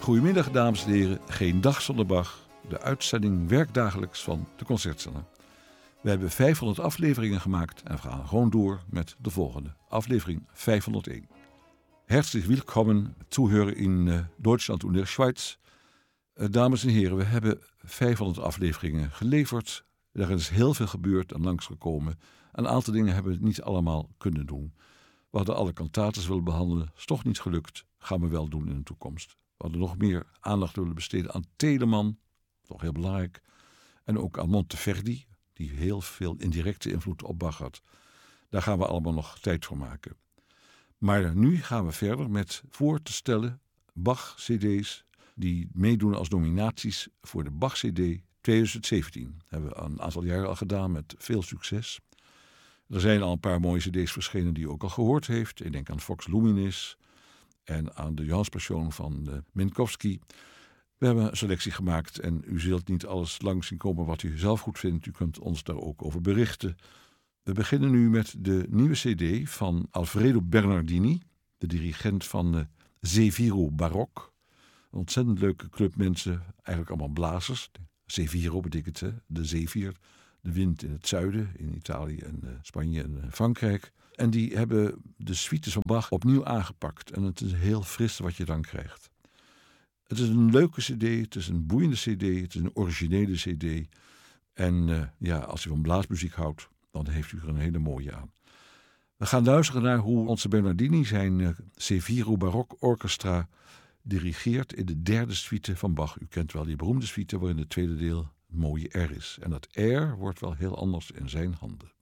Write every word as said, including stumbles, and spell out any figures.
Goedemiddag dames en heren, geen dag zonder Bach. De uitzending werkdagelijks van de Concertzender. We hebben vijfhonderd afleveringen gemaakt en we gaan gewoon door met de volgende. Aflevering vijfhonderdéén. Herzlich willkommen, Zuhörer in uh, Duitsland en de Schweiz. Uh, dames en heren, we hebben vijfhonderd afleveringen geleverd. Er is heel veel gebeurd en langsgekomen. Een aantal dingen hebben we niet allemaal kunnen doen. We hadden alle cantates willen behandelen, is toch niet gelukt. Gaan we wel doen in de toekomst. We hadden nog meer aandacht willen besteden aan Telemann, toch heel belangrijk. En ook aan Monteverdi, die heel veel indirecte invloed op Bach had. Daar gaan we allemaal nog tijd voor maken. Maar nu gaan we verder met voor te stellen Bach-C D's die meedoen als nominaties voor de Bach-C D twintig zeventien. Dat hebben we een aantal jaren al gedaan met veel succes. Er zijn al een paar mooie cd's verschenen die u ook al gehoord heeft. Ik denk aan Vox Luminis en aan de Johanspassion van uh, Minkowski. We hebben een selectie gemaakt en u zult niet alles langs zien komen wat u zelf goed vindt. U kunt ons daar ook over berichten. We beginnen nu met de nieuwe cd van Alfredo Bernardini, de dirigent van de Zeviro Barok. Een ontzettend leuke club mensen, eigenlijk allemaal blazers. Zeviro betekent hè, de zeevier, de wind in het zuiden, in Italië en uh, Spanje en uh, Frankrijk. En die hebben de suites van Bach opnieuw aangepakt. En het is heel fris wat je dan krijgt. Het is een leuke cd, het is een boeiende cd, het is een originele cd. En uh, ja, als u van blaasmuziek houdt, dan heeft u er een hele mooie aan. We gaan luisteren naar hoe onze Bernardini zijn uh, Zeviro Barok Orchestra dirigeert in de derde suite van Bach. U kent wel die beroemde suite waarin het tweede deel het mooie R is. En dat R wordt wel heel anders in zijn handen.